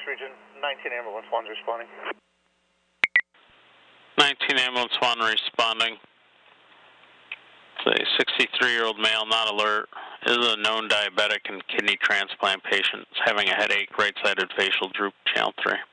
Region, 19 Ambulance 1's responding. 19 Ambulance 1 responding. It's a 63-year-old male, not alert, is a known diabetic and kidney transplant patient, is having a headache, right-sided facial droop, channel 3.